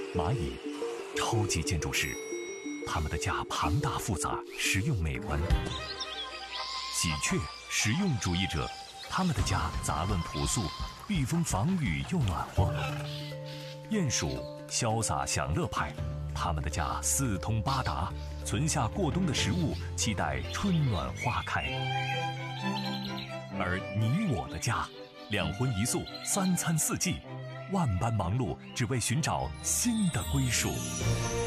蚂蚁，超级建筑师，他们的家庞大复杂，实用美观。喜鹊，实用主义者，他们的家杂乱朴素，避风防雨又暖和。鼹鼠，潇洒享乐派，他们的家四通八达，存下过冬的食物，期待春暖花开。而你我的家，两荤一素，三餐四季，万般忙碌，只为寻找新的归属。